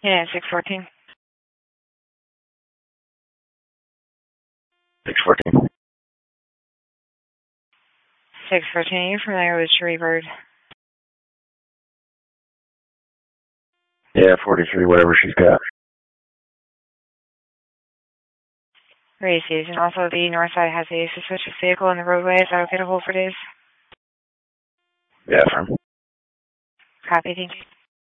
Yeah, 614. 614. 614, are you familiar with Sheree Bird? Yeah, 43, whatever she's got. Race season. Also, the north side has a suspicious vehicle in the roadway. Is that okay to hold for days? Yeah, firm. Copy, thank you.